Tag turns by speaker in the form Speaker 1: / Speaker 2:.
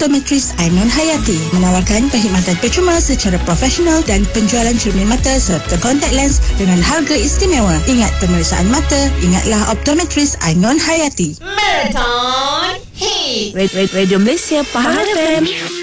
Speaker 1: Optometris Ainon Hayati, menawarkan perkhidmatan percuma secara profesional dan penjualan cermin mata serta kontak lens dengan harga istimewa. Ingat pemeriksaan mata, ingatlah Optometris Ainon Hayati.
Speaker 2: Marathon Hits.
Speaker 3: Radio Malaysia Pahang FM.